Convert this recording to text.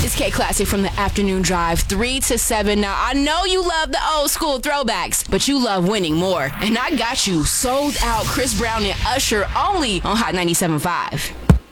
It's K Classic from the afternoon drive, 3 to 7. Now, I know you love the old school throwbacks, but you love winning more. And I got you sold out Chris Brown and Usher only on Hot 97.5.